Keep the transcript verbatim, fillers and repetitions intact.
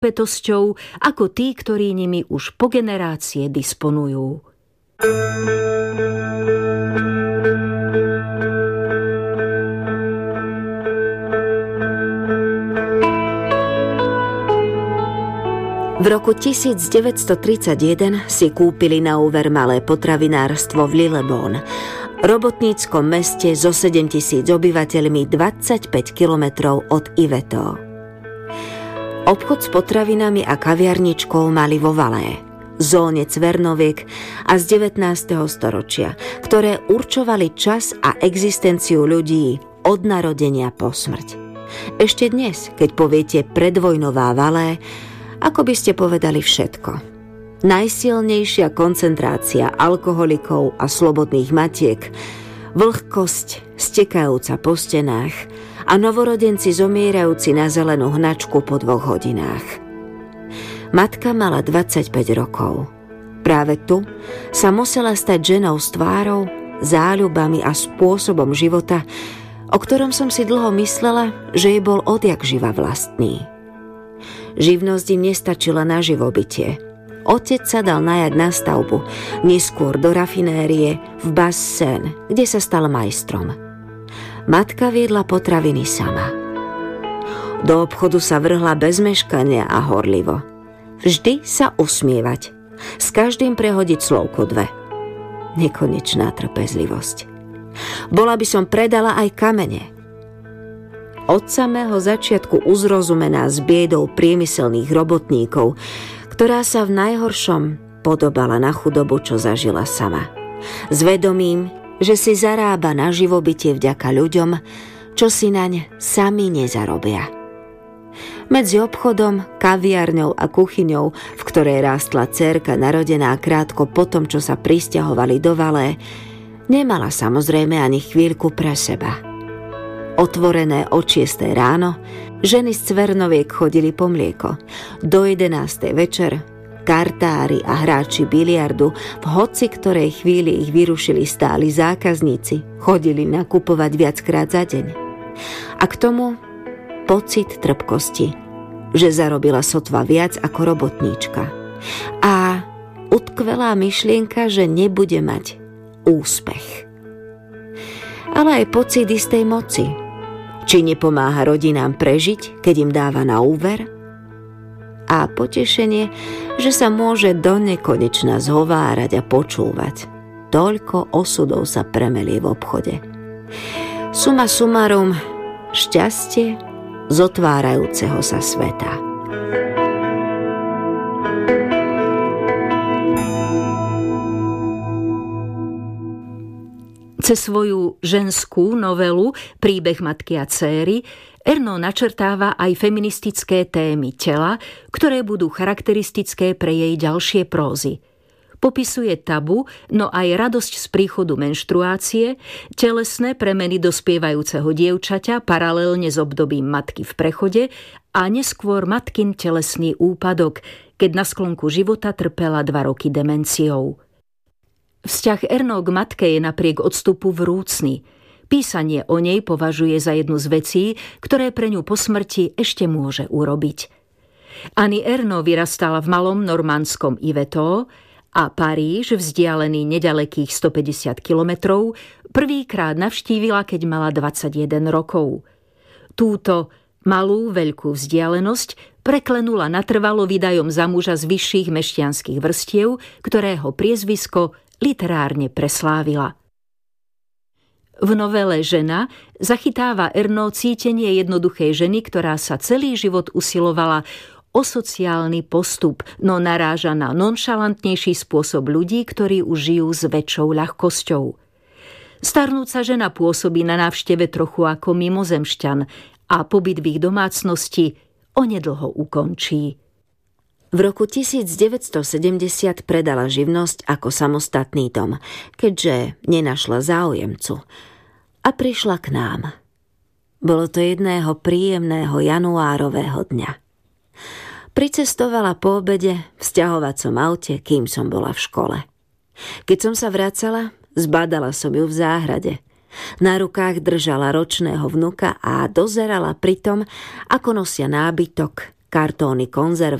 petosťou ako tí, ktorí nimi už po generácie disponujú. V roku tisícdeväťstotridsaťjeden si kúpili na úver malé potravinárstvo v Lillebonne, robotníckom meste so sedemtisíc obyvateľmi dvadsaťpäť kilometrov od Yvetot. Obchod s potravinami a kaviarničkou mali vo Valais, zóne cvernoviek a z devätnásteho storočia, ktoré určovali čas a existenciu ľudí od narodenia po smrť. Ešte dnes, keď poviete predvojnová Valais, ako by ste povedali všetko. Najsilnejšia koncentrácia alkoholikov a slobodných matiek, vlhkosť stekajúca po stenách a novorodenci zomierajúci na zelenú hnačku po dvoch hodinách. Matka mala dvadsaťpäť rokov. Práve tu sa musela stať ženou s tvárou, záľubami a spôsobom života, o ktorom som si dlho myslela, že jej bol odjak živa vlastný. Živnosť im nestačila na živobytie. Otec sa dal najať na stavbu, neskôr do rafinérie v Basse-Seine, kde sa stal majstrom. Matka viedla potraviny sama. Do obchodu sa vrhla bez meškania a horlivo. Vždy sa usmievať, s každým prehodiť slovko dve. Nekonečná trpezlivosť. Bola by som predala aj kamene. Od samého začiatku uzrozumená s biedou priemyselných robotníkov, ktorá sa v najhoršom podobala na chudobu, čo zažila sama. S vedomím, že si zarába na živobytie vďaka ľuďom, čo si naň sami nezarobia. Medzi obchodom, kaviarňou a kuchyňou, v ktorej rástla dcérka narodená krátko po tom, čo sa prisťahovali do Valais, nemala samozrejme ani chvíľku pre seba. Otvorené od šiestej ráno, ženy z cvernoviek chodili po mlieko. Do jedenástej večer kartári a hráči biliardu v hoci ktorej chvíli ich vyrušili stáli zákazníci, chodili nakupovať viackrát za deň. A k tomu pocit trpkosti, že zarobila sotva viac ako robotníčka. A utkvelá myšlienka, že nebude mať úspech. Ale aj pocit istej moci. Či nepomáha rodinám prežiť, keď im dáva na úver? A potešenie, že sa môže do nekonečna zhovárať a počúvať. Toľko osudov sa premelie v obchode. Suma sumarum, šťastie z otvárajúceho sa sveta. Cez svoju ženskú novelu Príbeh matky a céry Ernaux načrtáva aj feministické témy tela, ktoré budú charakteristické pre jej ďalšie prózy. Popisuje tabu, no aj radosť z príchodu menštruácie, telesné premeny dospievajúceho dievčaťa paralelne s obdobím matky v prechode a neskôr matkin telesný úpadok, keď na sklonku života trpela dva roky demenciou. Vzťah Ernaux k matke je napriek odstupu vrúcny. Písanie o nej považuje za jednu z vecí, ktoré pre ňu po smrti ešte môže urobiť. Annie Ernaux vyrastala v malom normandskom Yvetot a Paríž, vzdialený nedalekých stopäťdesiat kilometrov, prvýkrát navštívila, keď mala dvadsaťjeden rokov. Túto malú veľkú vzdialenosť preklenula natrvalo výdajom za muža z vyšších mešťanských vrstiev, ktorého priezvisko literárne preslávila. V novele Žena zachytáva Ernaux cítenie jednoduchej ženy, ktorá sa celý život usilovala o sociálny postup, no naráža na nonšalantnejší spôsob ľudí, ktorí už žijú s väčšou ľahkosťou. Starnúca žena pôsobí na návšteve trochu ako mimozemšťan a pobyt v ich domácnosti onedlho ukončí. V roku tisícdeväťstosedemdesiat predala živnosť ako samostatný dom, keďže nenašla záujemcu, a prišla k nám. Bolo to jedného príjemného januárového dňa. Pricestovala po obede v sťahovacom aute, kým som bola v škole. Keď som sa vracala, zbadala som ju v záhrade. Na rukách držala ročného vnuka a dozerala pri tom, ako nosia nábytok kartóny konzerv